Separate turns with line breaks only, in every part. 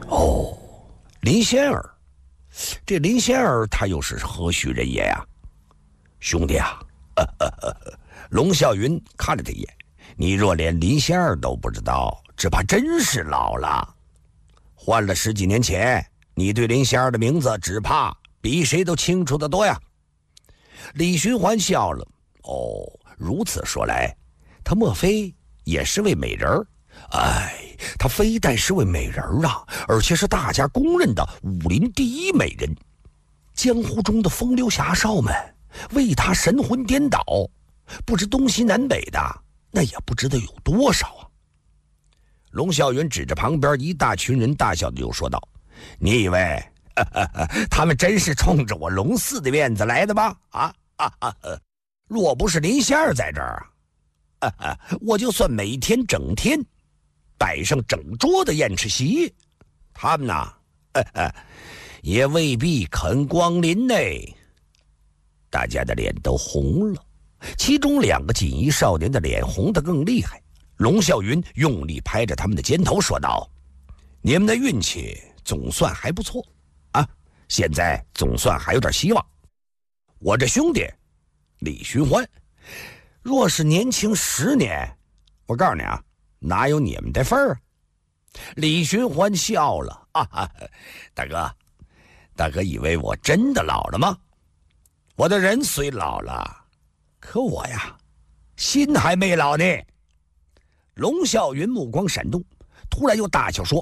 哦，林仙儿，这林仙儿他又是何许人也呀？兄弟啊，龙啸云看了他一眼，你若连林仙儿都不知道，只怕真是老了。换了10几年前，你对林仙儿的名字只怕比谁都清楚得多呀。李寻欢笑了，哦，如此说来，她莫非也是位美人儿？哎，她非但是位美人儿啊，而且是大家公认的武林第一美人。江湖中的风流侠少们为她神魂颠倒，不知东西南北的，那也不知道有多少啊。龙啸云指着旁边一大群人，大笑的又说道：“你以为他们真是冲着我龙四的院子来的吗？若不是林仙儿在这儿我就算每天整天摆上整桌的宴吃席，他们呐，也未必肯光临呢。”大家的脸都红了，其中2个锦衣少年的脸红得更厉害。龙啸云用力拍着他们的肩头说道：“你们的运气总算还不错啊，现在总算还有点希望。我这兄弟李寻欢，若是年轻10年，我告诉你啊，哪有你们的份儿啊？”李寻欢笑了，大哥以为我真的老了吗？我的人虽老了，可我呀，心还没老呢。龙啸云目光闪动，突然又大笑说：“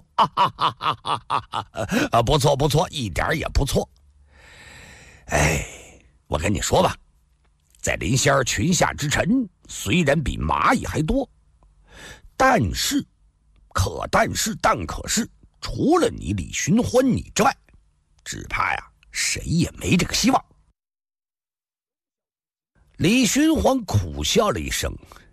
不错不错，一点也不错。哎，我跟你说吧，在林仙儿群下之臣，虽然比蚂蚁还多，但可是，除了你李寻欢你之外，只怕呀，谁也没这个希望。”李寻欢苦笑了一声：“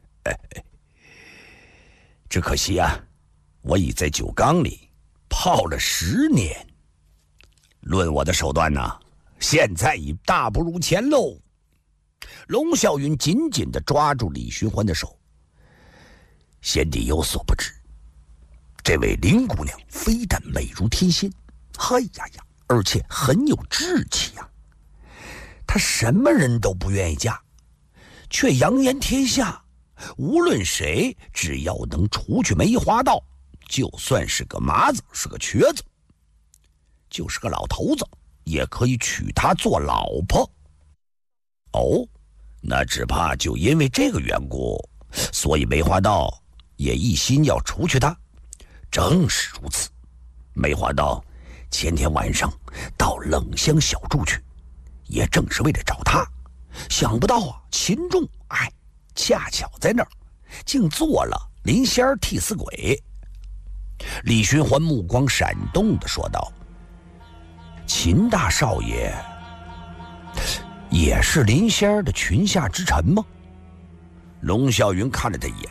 只可惜啊，我已在酒缸里泡了10年。论我的手段呢，现在已大不如前喽。”龙啸云紧紧地抓住李寻欢的手：“贤弟有所不知，这位林姑娘非但美如天仙，而且很有志气呀。她什么人都不愿意嫁，却扬言天下，无论谁只要能除去梅花道，就算是个麻子，是个瘸子，就是个老头子，也可以娶她做老婆。哦，那只怕就因为这个缘故，所以梅花道也一心要除去她。正是如此，梅花道前天晚上到冷香小筑去，也正是为了找她。想不到啊，秦仲恰巧在那儿，竟做了林仙儿替死鬼。李寻欢目光闪动地说道：“秦大少爷也是林仙儿的群下之臣吗？”龙啸云看了他一眼：“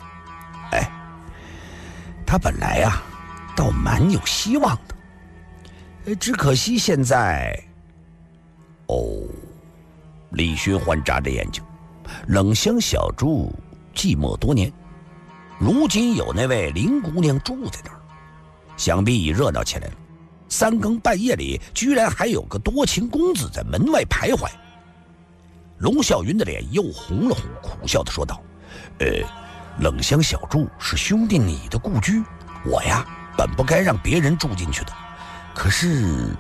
他本来啊，倒蛮有希望的，只可惜现在……哦。”李寻欢眨着眼睛，冷香小筑寂寞多年，如今有那位林姑娘住在那儿，想必已热闹起来了。3更半夜里，居然还有个多情公子在门外徘徊。龙啸云的脸又红了红，苦笑地说道：“冷香小筑是兄弟你的故居，我呀，本不该让别人住进去的。可是……”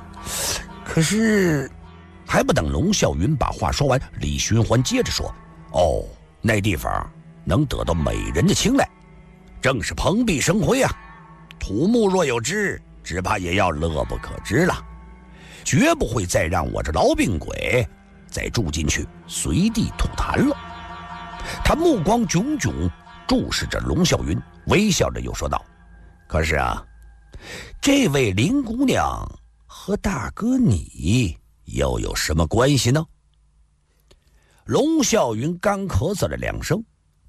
还不等龙啸云把话说完，李寻欢接着说：“哦，那地方能得到美人的青睐，正是蓬荜生辉啊！土木若有知，只怕也要乐不可支了，绝不会再让我这痨病鬼再住进去，随地吐痰了。”他目光炯炯注视着龙啸云，微笑着又说道：“可是啊，这位林姑娘和大哥你又有什么关系呢？”龙啸云干咳嗽了2声：“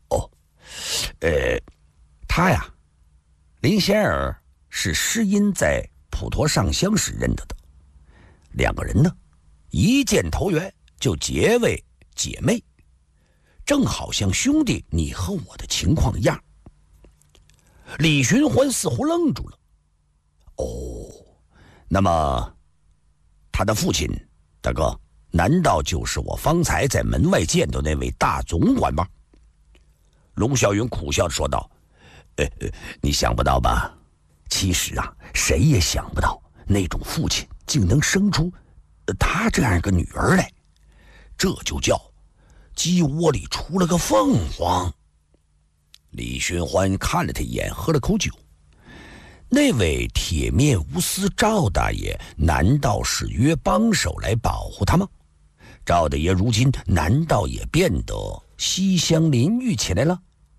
他呀，林仙儿是诗音在普陀上香时认得的，2个人呢，一见投缘就结为姐妹，正好像兄弟你和我的情况一样。”李寻欢似乎愣住了：“ 那么他的父亲，大哥，难道就是我方才在门外见到那位大总管吗？龙啸云苦笑地说道：你想不到吧？其实啊，谁也想不到那种父亲竟能生出他这样一个女儿来，这就叫鸡窝里出了个凤凰。李寻欢看了他一眼，喝了口酒。那位铁面无私赵大爷难道是约帮手来保护他吗？赵大爷如今难道也变得西乡淋浴起来了？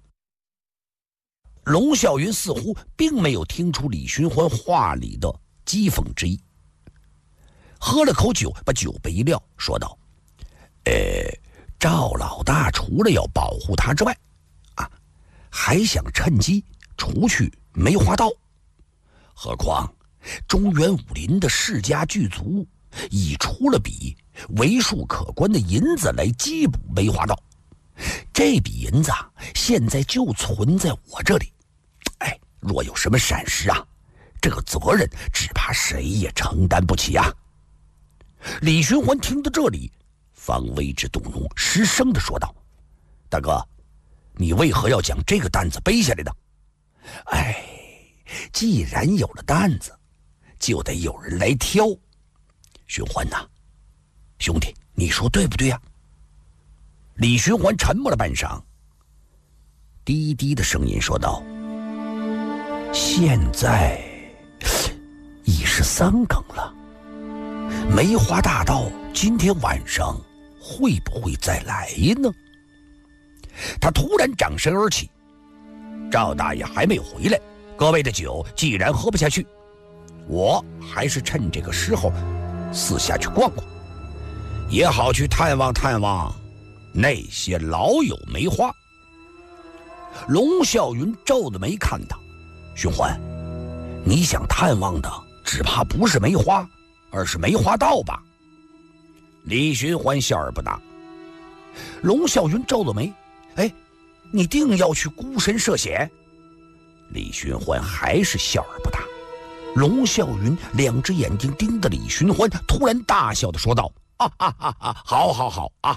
龙啸云似乎并没有听出李寻欢话里的讥讽之意，喝了口酒，把酒杯一撂，说道：赵老大除了要保护他之外，还想趁机除去梅花道。何况中原武林的世家巨族已出了笔为数可观的银子来缉捕梅花道，这笔银子现在就存在我这里。若有什么闪失这个责任只怕谁也承担不起啊！李寻欢听到这里，方为之动容，失声地说道：大哥，你为何要将这个担子背下来呢？既然有了担子，就得有人来挑。寻欢呐，兄弟，你说对不对呀？李寻欢沉默了半晌，低低的声音说道：现在已是3更了，梅花大盗今天晚上会不会再来呢？他突然掌身而起：赵大爷还没有回来，各位的酒既然喝不下去，我还是趁这个时候四下去逛逛，也好去探望探望那些老友梅花。龙啸云皱着眉看他：寻欢，你想探望的只怕不是梅花，而是梅花道吧？李寻欢笑而不答。龙啸云皱着眉：你定要去孤身涉险？李寻欢还是笑而不答。龙啸云2只眼睛盯着李寻欢，突然大笑地说道：好啊！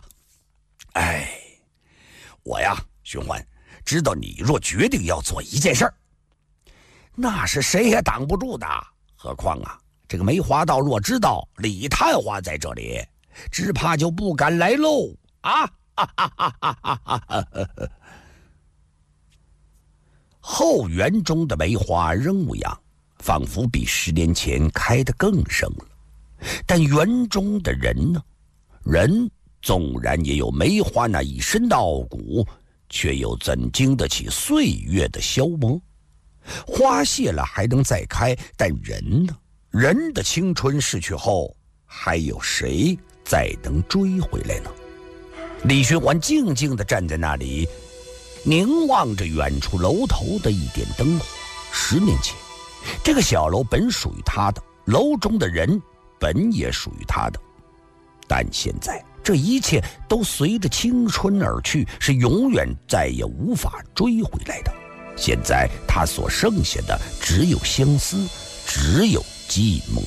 我呀，寻欢，知道你若决定要做一件事儿，那是谁也挡不住的。何况这个梅花道若知道李探花在这里，只怕就不敢来喽啊！后园中的梅花仍无恙，仿佛比10年前开得更盛了。但园中的人呢？人纵然也有梅花那一身的傲骨，却又怎经得起岁月的消磨？花谢了还能再开，但人呢？人的青春逝去后，还有谁再能追回来呢？李寻欢静静地站在那里，凝望着远处楼头的一点灯火。10年前，这个小楼本属于他的，楼中的人本也属于他的，但现在这一切都随着青春而去，是永远再也无法追回来的。现在他所剩下的只有相思，只有寂寞。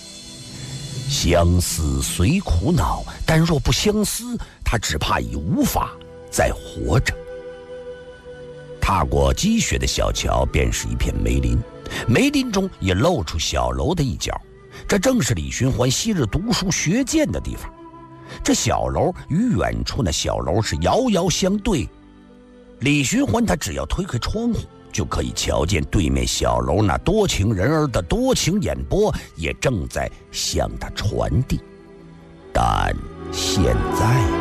相思虽苦恼，但若不相思，他只怕已无法再活着。踏过积雪的小桥，便是一片梅林，梅林中也露出小楼的一角，这正是李寻欢昔日读书学剑的地方。这小楼与远处那小楼是遥遥相对，李寻欢他只要推开窗户，就可以瞧见对面小楼那多情人儿的多情眼波也正在向他传递。但现在